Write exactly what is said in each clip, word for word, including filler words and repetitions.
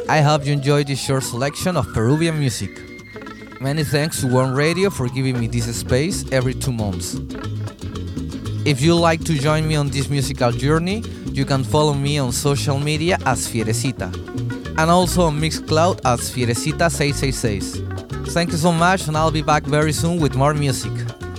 I hope you enjoyed this short selection of Peruvian music. Many thanks to One Radio for giving me this space every two months. If you'd like to join me on this musical journey, you can follow me on social media as Fierecita, and also on Mixcloud as Fierecita six six six. Thank you so much, and I'll be back very soon with more music.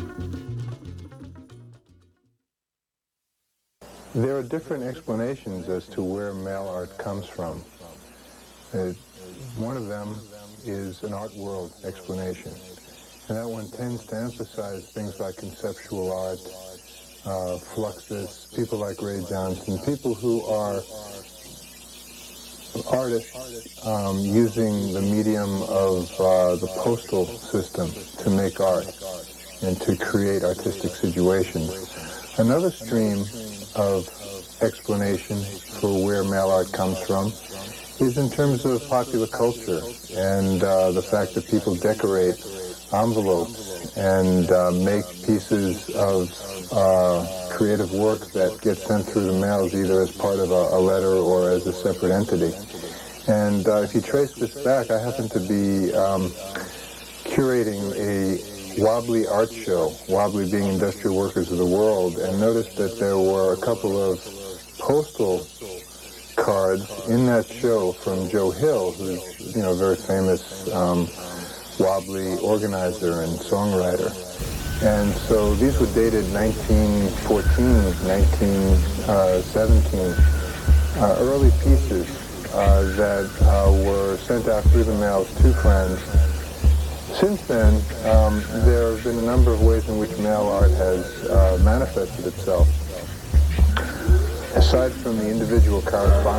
There are different explanations as to where mail art comes from. Uh, one of them is an art world explanation, and that one tends to emphasize things like conceptual art, uh, Fluxus, people like Ray Johnson, people who are artists um, using the medium of uh, the postal system to make art and to create artistic situations. Another stream of explanation for where mail art comes from is in terms of popular culture and uh, the fact that people decorate envelopes and uh, make pieces of uh, creative work that get sent through the mails either as part of a, a letter or as a separate entity. And uh, if you trace this back, I happen to be um, curating a Wobbly art show, Wobbly being Industrial Workers of the World, and noticed that there were a couple of postal cards in that show from Joe Hill, who's, you know, a very famous um, Wobbly organizer and songwriter. And so these were dated nineteen fourteen, nineteen seventeen, uh, early pieces uh, that uh, were sent out through the mails to friends. Since then, um, there have been a number of ways in which mail art has uh, manifested itself. Aside from the individual correspondence